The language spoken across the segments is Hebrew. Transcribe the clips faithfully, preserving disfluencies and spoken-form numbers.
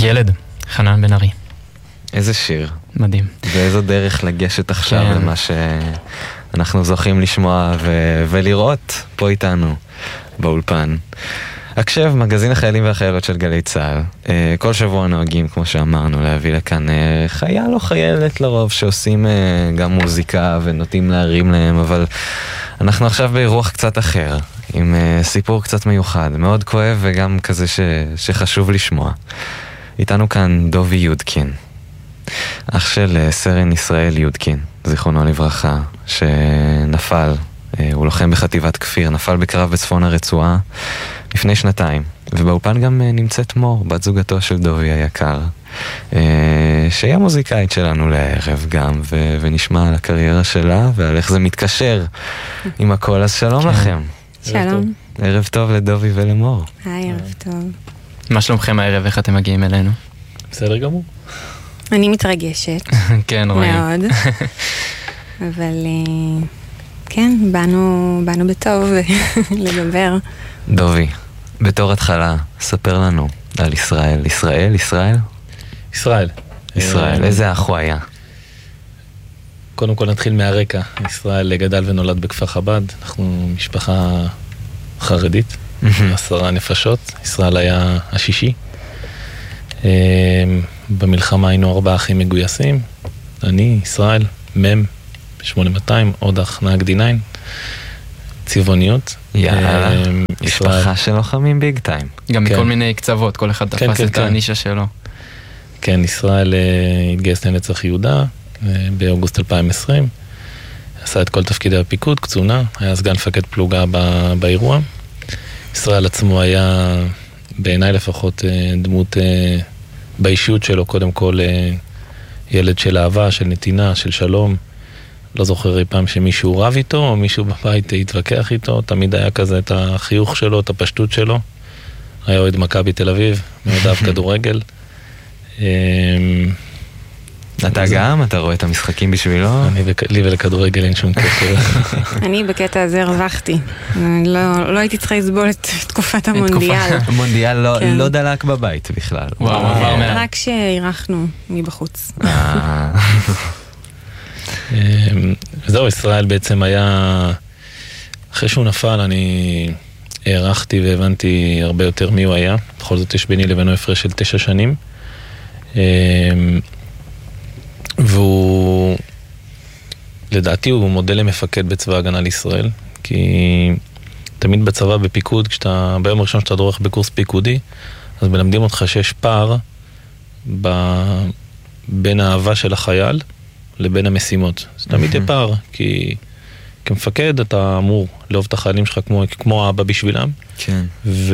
ילד, חנן בן ארי. איזה שיר. מדהים. ואיזו דרך לגשת עכשיו כן. למה שאנחנו זוכים לשמוע ו- ולראות פה איתנו באולפן. הקשב, מגזין החיילים והחיילות של גלי צהל. אה, כל שבוע נוהגים, כמו שאמרנו, להביא לכאן אה, חייל או חיילת לרוב שעושים אה, גם מוזיקה ונוטים להרים להם, אבל אנחנו עכשיו באירוח קצת אחר, עם אה, סיפור קצת מיוחד, מאוד כואב וגם כזה ש- שחשוב לשמוע. איתנו כאן דובי יודקין, אח של אה, סרן ישראל יודקין, זיכרונו לברכה, שנפל, אה, הוא לוחם בחטיבת כפיר, נפל בקרב בצפון הרצועה, לפני שנתיים, ובאופן גם נמצאת מור, בת זוגתו של דובי היקר, שהיא המוזיקאית שלנו לערב גם, ו- ונשמע על הקריירה שלה ועל איך זה מתקשר עם הכל. אז שלום לכם. שלום. ערב טוב לדובי ולמור. היי, ערב טוב. מה שלומכם הערב? איך אתם מגיעים אלינו? בסדר גמור. אני מתרגשת. כן, רואים. מאוד. אבל כן, באנו, באנו בטוב לדבר. דובי, בתור התחלה, ספר לנו על ישראל. ישראל? ישראל? ישראל. ישראל, איזה אח הוא היה? קודם כל נתחיל מהרקע. ישראל גדל ונולד בכפר חב"ד. אנחנו משפחה חרדית, עשרה נפשות. ישראל היה השישי. במלחמה היינו ארבעה אחים מגויסים. אני, ישראל, מם, שמונה מאתיים, עוד אח נהג די ניין. צבעוניות. יאללה, משפחה של לוחמים ביג טיים. גם מכל מיני קצוות, כל אחד תפס את הנישה שלו. כן, ישראל התגייס לנצח יהודה באוגוסט אלפיים ועשרים, עשה את כל תפקידי הפיקוד, קצונה, היה סגן מפקד פלוגה באירוע. ישראל עצמו היה, בעיניי לפחות, דמות באישיות שלו, קודם כל ילד של אהבה, של נתינה, של שלום. לא זוכר אי פעם שמישהו רב איתו, או מישהו בבית התווכח איתו, תמיד היה כזה את החיוך שלו, את הפשטות שלו. היה אוהד מכבי תל אביב, מאוד אהב כדורגל. אתה גם? אתה רואה את המשחקים בשבילו? לי ולכדורגל אין שום קשר. אני בקטע הזה הרווחתי. לא הייתי צריכה לסבול את תקופת המונדיאל. המונדיאל לא דלק בבית בכלל. רק שהירחנו מבחוץ. זהו, ישראל בעצם היה, אחרי שהוא נפל אני הערכתי והבנתי הרבה יותר מי הוא היה. בכל זאת יש ביני לבינו הפרש של תשע שנים, והוא לדעתי הוא מודל למפקד בצבא הגנה לישראל, כי תמיד בצבא בפיקוד, כשאתה ביום הראשון שאתה דורך בקורס פיקודי, אז מלמדים אותך שיש פער ב... בין האהבה של החייל לבין המשימות. זה תמיד יהיה פער, כי כמפקד אתה אמור לאהוב את החיילים שלך כמו, כמו האבא בשבילם. כן.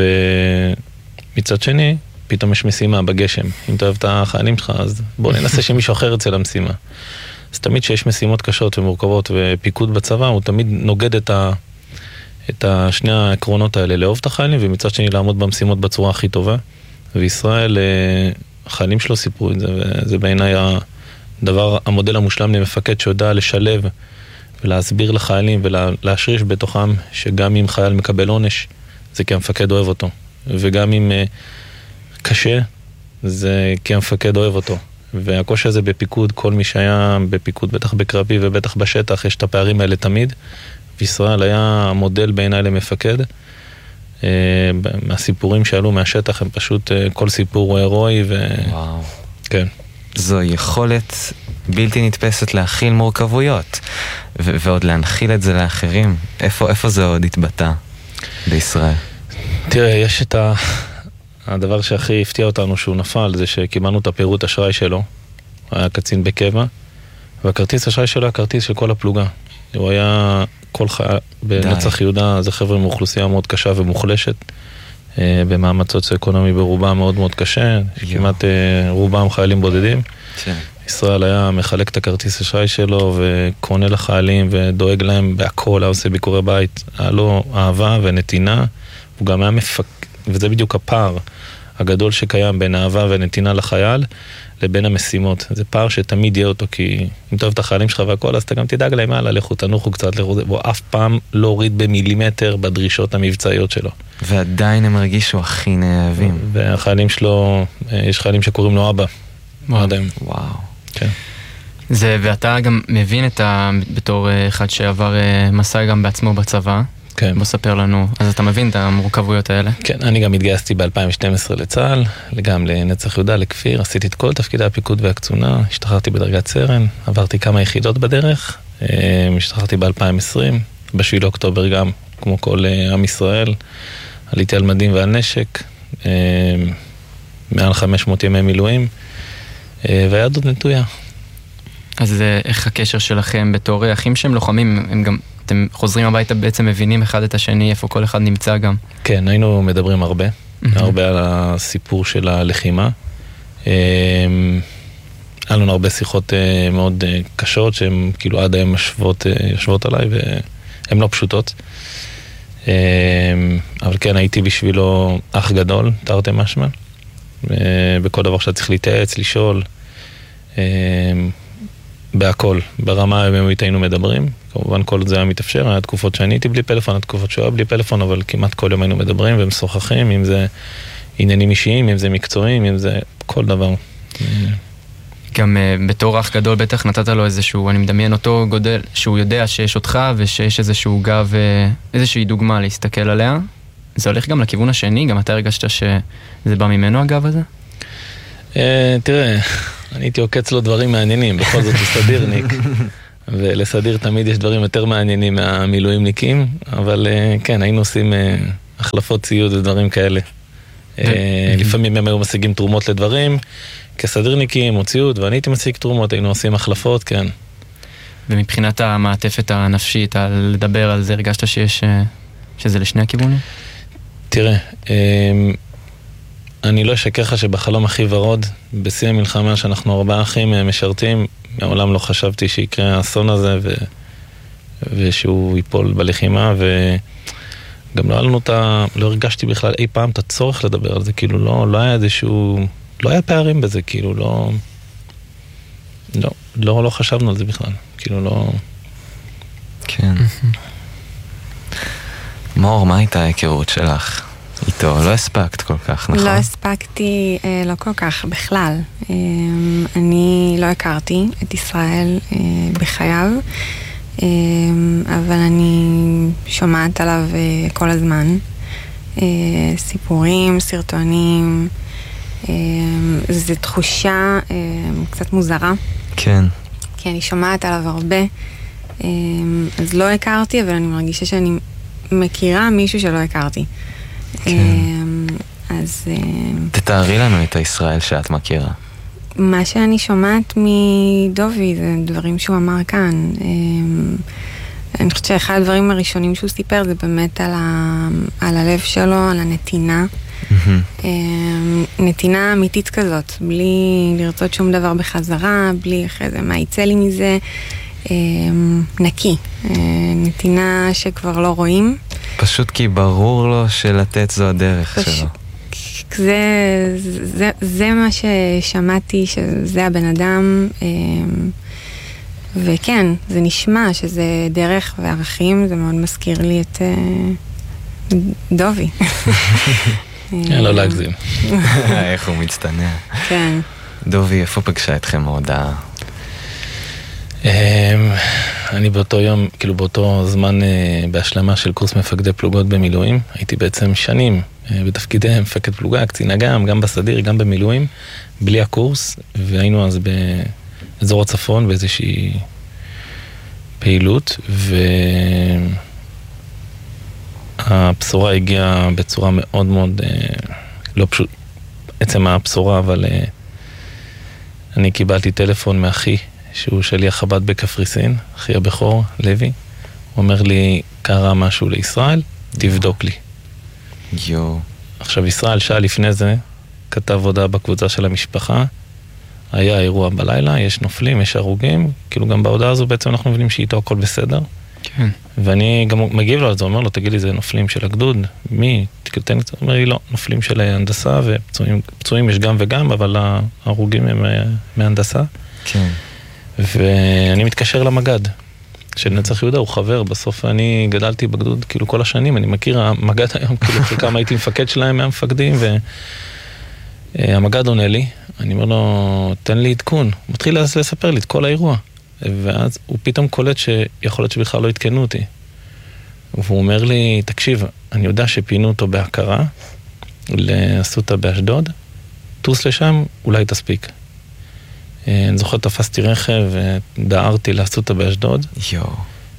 ומצד שני, פתאום יש משימה בגשם. אם אתה אוהב את החיילים שלך, אז בוא ננסה שמישהו אחר יצא למשימה. אז תמיד שיש משימות קשות ומורכבות ופיקוד בצבא, הוא תמיד נוגד את, ה, את השני העקרונות האלה, לאהוב את החיילים, ומצד שני לעמוד במשימות בצורה הכי טובה. וישראל, החיילים שלו סיפרו את זה, וזה בעיניי הדבר, המודל המושלם למפקד שיודע לשלב ולהסביר לחיילים ולהשריש בתוכם שגם אם חייל מקבל עונש, זה כי המפקד אוהב אותו. וגם אם קשה, זה כי המפקד אוהב אותו. והקושי הזה בפיקוד, כל מי שהיה בפיקוד, בטח בקרבי ובטח בשטח, יש את הפערים האלה תמיד. וישראל היה מודל בעיניי למפקד. מהסיפורים שעלו מהשטח הם פשוט, כל סיפור הוא הירואי ו... וואו. כן. זו יכולת בלתי נתפסת להכיל מורכבויות, ו- ועוד להנחיל את זה לאחרים. איפה, איפה זה עוד התבטא בישראל? תראה, יש את ה... הדבר שהכי הפתיע אותנו שהוא נפל, זה שקיבלנו את הפירוט אשראי שלו. היה קצין בקבע, והכרטיס אשראי שלו היה כרטיס של כל הפלוגה. הוא היה כל חי... בנצח יהודה, זה חבר'ה מאוכלוסייה מאוד קשה ומוחלשת, במעמד סוציו-אקונומי ברובם מאוד מאוד קשה, כמעט רובם חיילים בודדים. ישראל היה מחלק את הכרטיס אשראי שלו וקונה לחיילים ודואג להם בהכל, היה עושה ביקורי בית, היה לו אהבה ונתינה, הוא גם היה מפק... וזה בדיוק הפער. הגדול שקיים בין אהבה ונתינה לחייל, לבין המשימות. זה פער שתמיד יהיה אותו, כי אם תאהב את החיילים שלך והכל, אז אתה גם תדאג להם, הלאה, לכו, תנוחו קצת, והוא אף פעם לא הוריד במילימטר בדרישות המבצעיות שלו. ועדיין הם הרגישו הכי נאהבים. והחיילים שלו, יש חיילים שקוראים לו אבא. וואו. כן. זה, ואתה גם מבין את ה... בתור אחד שעבר מסע גם בעצמו בצבא. כן. בוא ספר לנו, אז אתה מבין את המורכבויות האלה? כן, אני גם התגייסתי ב-אלפיים ושתים עשרה לצה"ל, גם לנצח יהודה, לכפיר, עשיתי את כל תפקידי הפיקוד והקצונה, השתחררתי בדרגת סרן, עברתי כמה יחידות בדרך, השתחררתי ב-אלפיים ועשרים, בשביל אוקטובר גם, כמו כל עם ישראל, עליתי על מדים ועל נשק, מעל חמש מאות ימי מילואים, והיהדות נטויה. אז איך הקשר שלכם בתור אחים שהם לוחמים, הם גם... אתם חוזרים הביתה בעצם מבינים אחד את השני, איפה כל אחד נמצא גם. כן, היינו מדברים הרבה, הרבה על הסיפור של הלחימה. היה לנו הרבה שיחות מאוד קשות, שהן כאילו עד היום יושבות, יושבות עליי, והן לא פשוטות. אבל כן, הייתי בשבילו אח גדול, תרתי משמע. בכל דבר שאתה צריך להתייעץ, לשאול. בהכל, ברמה היומית היינו מדברים, כמובן כל זה היה מתאפשר, היה תקופות שאני הייתי בלי פלאפון, היה תקופות שהוא היה בלי פלאפון, אבל כמעט כל יום היינו מדברים ומשוחחים, אם זה עניינים אישיים, אם זה מקצועיים, אם זה כל דבר. גם uh, בתור אח גדול בטח נתת לו איזשהו, אני מדמיין אותו גודל, שהוא יודע שיש אותך ושיש איזשהו גב, איזושהי דוגמה להסתכל עליה. זה הולך גם לכיוון השני, גם אתה הרגשת שזה בא ממנו הגב הזה? Uh, תראה, אני הייתי עוקץ לו דברים מעניינים, בכל זאת הוא סדירניק, ולסדיר תמיד יש דברים יותר מעניינים מהמילואימניקים, אבל כן, היינו עושים החלפות ציוד ודברים כאלה. לפעמים הם היו משיגים תרומות לדברים, כסדירניקים או ציוד, ואני הייתי משיג תרומות, היינו עושים החלפות, כן. ומבחינת המעטפת הנפשית, לדבר על זה, הרגשת שיש, שזה לשני הכיוונים? תראה, אני לא אשקר לך שבחלום הכי ורוד, בשיא המלחמה שאנחנו ארבעה אחים משרתים, מעולם לא חשבתי שיקרה האסון הזה ו... ושהוא ייפול בלחימה, וגם לא היה לנו את ה... לא הרגשתי בכלל אי פעם את הצורך לדבר על זה, כאילו לא, לא היה איזשהו... לא היה פערים בזה, כאילו לא... לא, לא, לא חשבנו על זה בכלל, כאילו לא... כן. מור, מה הייתה ההיכרות שלך? איתו, לא הספקת כל כך, נכון? לא הספקתי, אה, לא כל כך, בכלל. אה, אני לא הכרתי את ישראל אה, בחייו, אה, אבל אני שומעת עליו אה, כל הזמן. אה, סיפורים, סרטונים, אה, זו תחושה אה, קצת מוזרה. כן. כי אני שומעת עליו הרבה, אה, אז לא הכרתי, אבל אני מרגישה שאני מכירה מישהו שלא הכרתי. כן. אז... תתארי לנו את הישראל שאת מכירה. מה שאני שומעת מדובי זה דברים שהוא אמר כאן. אני חושבת שאחד הדברים הראשונים שהוא סיפר זה באמת על, ה... על הלב שלו, על הנתינה. נתינה אמיתית כזאת, בלי לרצות שום דבר בחזרה, בלי אחרי זה מה יצא לי מזה. נקי. נתינה שכבר לא רואים. פשוט כי ברור לו שלתת זו הדרך פשוט, שלו. זה, זה, זה מה ששמעתי, שזה הבן אדם, וכן, זה נשמע שזה דרך וערכים, זה מאוד מזכיר לי את דובי. לא להגזים. איך הוא מצטנע. כן. דובי, איפה פגשה אתכם ההודעה? אני באותו יום, כאילו באותו זמן בהשלמה של קורס מפקדי פלוגות במילואים, הייתי בעצם שנים בתפקידי מפקד פלוגה, קצין אג"ם, גם בסדיר, גם במילואים, בלי הקורס, והיינו אז באזור הצפון באיזושהי פעילות, והבשורה הגיעה בצורה מאוד מאוד, לא פשוט, עצם הבשורה, אבל אני קיבלתי טלפון מאחי, שהוא שליח חב"ד בקפריסין, אחי הבכור, לוי. הוא אומר לי, קרה משהו לישראל, תבדוק לי. יו. עכשיו, ישראל שעה לפני זה, כתב הודעה בקבוצה של המשפחה, היה אירוע בלילה, יש נופלים, יש הרוגים, כאילו גם בהודעה הזו בעצם אנחנו מבינים שאיתו הכל בסדר. כן. ואני גם מגיב לו על זה, אומר לו, תגיד לי, זה נופלים של הגדוד? מי? תקטן קצת, אומר לי, לא, נופלים של הנדסה, ופצועים פצועים יש גם וגם, אבל ההרוגים הם מהנדסה. כן. ואני מתקשר למגד של נצח יהודה, הוא חבר, בסוף אני גדלתי בגדוד, כאילו כל השנים, אני מכיר המגד היום, כאילו חלקם הייתי מפקד שלהם מהמפקדים, והמגד עונה לי, אני אומר לו, תן לי עדכון, הוא מתחיל לספר לי את כל האירוע, ואז הוא פתאום קולט שיכול להיות שבכלל לא התקנו אותי, והוא אומר לי, תקשיב, אני יודע שפינו אותו בהכרה, לאסותא באשדוד, טוס לשם, אולי תספיק. אני זוכר, תפסתי רכב ודהרתי לאסותא באשדוד. יו.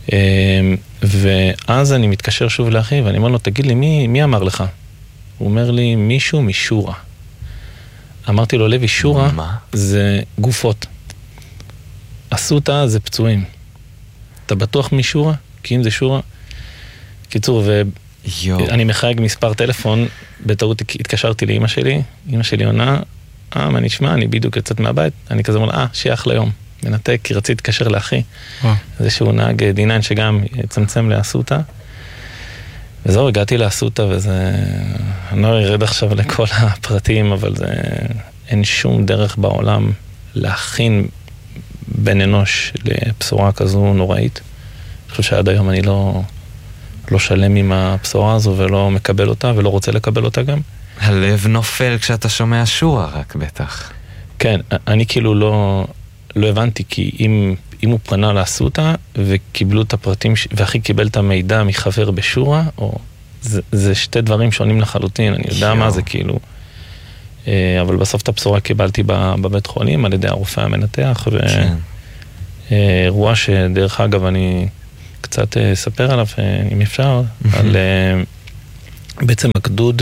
ואז אני מתקשר שוב לאחי, ואני אומר לו, תגיד לי, מי, מי אמר לך? הוא אומר לי, מישהו משורה. אמרתי לו, לוי, שורה זה גופות. אסותא זה פצועים. אתה בטוח משורה? כי אם זה שורה... קיצור, ואני מחייג מספר טלפון, בטעות התקשרתי לאמא שלי, אמא שלי עונה, אה, מה נשמע? אני בדיוק יצאת מהבית, אני כזה אומר, אה, שיהיה אחלה יום. מנתק, כי רציתי להתקשר לאחי. זה שהוא נהג די ניין שגם יצמצם לאסותא. וזהו, הגעתי לאסותא, וזה... אני לא ארד עכשיו לכל הפרטים, אבל זה... אין שום דרך בעולם להכין בן אנוש לבשורה כזו נוראית. אני חושב שעד היום אני לא... לא שלם עם הבשורה הזו ולא מקבל אותה ולא רוצה לקבל אותה גם. הלב נופל כשאתה שומע שורה רק בטח. כן, אני כאילו לא, לא הבנתי, כי אם, אם הוא פנה לאסותא וקיבלו את הפרטים, ואחי קיבל את המידע מחבר בשורה, או, זה, זה שתי דברים שונים לחלוטין, אני יודע מה זה כאילו. אבל בסוף את הבשורה קיבלתי בבית חולים על ידי הרופא המנתח, ואירוע שדרך אגב אני קצת אספר עליו, אם אפשר, על בעצם הגדוד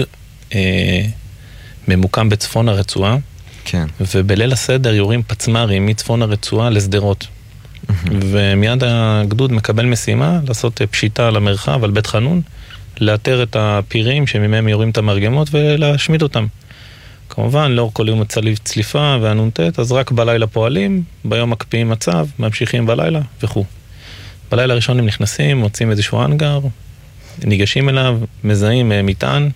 ממוקם בצפון הרצועה, כן. ובליל הסדר יורים פצמרים מצפון הרצועה לסדרות. ומיד הגדוד מקבל משימה לעשות פשיטה על המרחב, על בית חנון, לאתר את הפירים שממהם יורים את המרגמות ולהשמיד אותם. כמובן, לאור כל יום הצליף צליפה והנונטט, אז רק בלילה פועלים, ביום מקפיאים מצב, ממשיכים בלילה וכו'. בלילה הראשון הם נכנסים, מוצאים איזשהו אנגר, ניגשים אליו, מזהים מטען,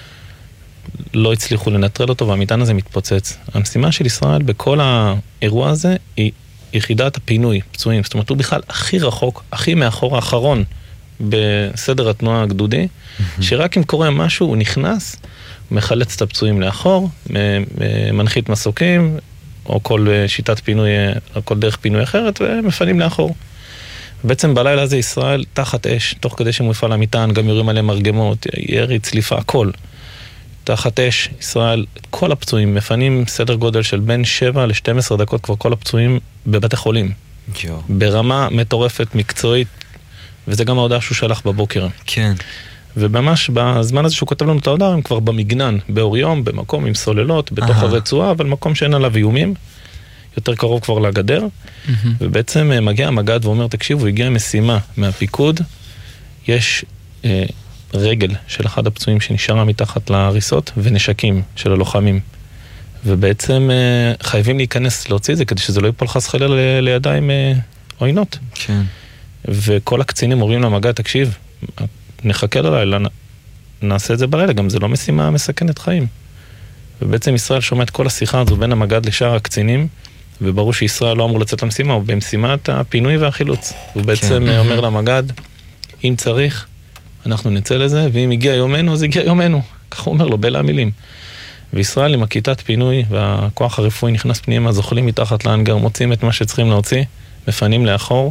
לא הצליחו לנטרל אותו, והמטען הזה מתפוצץ. המשימה של ישראל בכל האירוע הזה היא יחידת הפינוי, פצועים. זאת אומרת, הוא בכלל הכי רחוק, הכי מאחור האחרון בסדר התנועה הגדודי, שרק אם קורה משהו, הוא נכנס, מחלץ את הפצועים לאחור, מנחית מסוקים, או כל שיטת פינוי, או כל דרך פינוי אחרת, ומפנים לאחור. בעצם בלילה הזה ישראל תחת אש, תוך כדי שמופעל המטען, גם יורים עליהם מרגמות, ירי, צליפה, הכל. תחת אש, ישראל, כל הפצועים מפנים סדר גודל של בין שבע ל-שתים עשרה דקות, כבר כל הפצועים בבתי חולים. יו. ברמה מטורפת, מקצועית, וזה גם ההודעה שהוא שלח בבוקר. כן. וממש בזמן הזה שהוא כותב לנו את ההודעה, הם כבר במגנן, באור יום, במקום עם סוללות, בתוך הרצועה, אבל מקום שאין עליו איומים, יותר קרוב כבר לגדר, ובעצם מגיע המגד ואומר, תקשיבו, הגיעה משימה מהפיקוד, יש אה, רגל של אחד הפצועים שנשארה מתחת להריסות, ונשקים של הלוחמים. ובעצם אה, חייבים להיכנס, להוציא את זה, כדי שזה לא ייפול חס חלילה ל- לידיים אה, עוינות. כן. וכל הקצינים אומרים למגד, תקשיב, נחכה ללילה, נעשה את זה בלילה, גם זה לא משימה מסכנת חיים. ובעצם ישראל שומע את כל השיחה הזו בין המגד לשאר הקצינים, וברור שישראל לא אמור לצאת למשימה, הוא במשימת הפינוי והחילוץ. הוא בעצם כן. אומר למגד, אם צריך, אנחנו נצא לזה, ואם הגיע יומנו, אז הגיע יומנו. כך הוא אומר לו, בין המילים. וישראל עם הכיתת פינוי, והכוח הרפואי נכנס פנימה, זוכלים מתחת לאנגר, מוצאים את מה שצריכים להוציא, מפנים לאחור,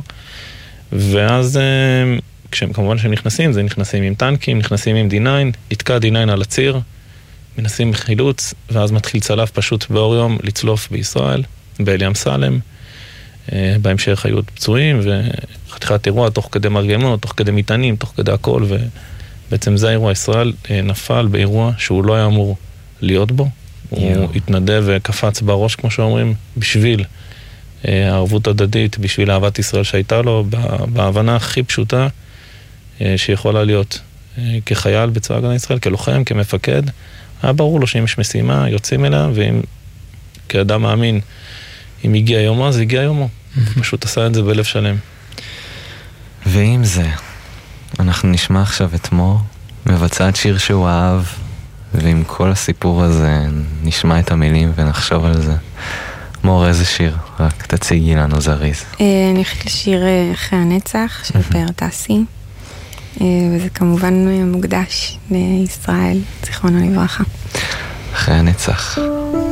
ואז כשהם כמובן שהם נכנסים, זה נכנסים עם טנקים, נכנסים עם די ניין, נתקע די ניין על הציר, מנסים חילוץ, ואז מתחיל צלף פשוט באור יום לצלוף בישראל, באלי אמסלם, בהמשך היו פצועים, וחתיכת אירוע תוך כדי מרגמות, תוך כדי מטענים, תוך כדי הכל, ובעצם זה האירוע. ישראל נפל באירוע שהוא לא היה אמור להיות בו, הוא התנדב וקפץ בראש, כמו שאומרים, בשביל הערבות הדדית, בשביל אהבת ישראל שהייתה לו, בהבנה הכי פשוטה שיכולה להיות כחייל בצבא הגנה ישראל, כלוחם, כמפקד, היה ברור לו שאם יש משימה, יוצאים אליה, ואם כאדם מאמין, אם הגיע יומו, אז הגיע יומו. הוא פשוט עשה את זה בלב שלם. ועם זה, אנחנו נשמע עכשיו את מור, מבצעת שיר שהוא אהב, ועם כל הסיפור הזה נשמע את המילים ונחשוב על זה. מור, איזה שיר? רק תציגי לנו זריז. אני הולכת לשיר אחרי הנצח של פאר טסי, וזה כמובן מוקדש לישראל, זיכרונו לברכה. אחרי הנצח.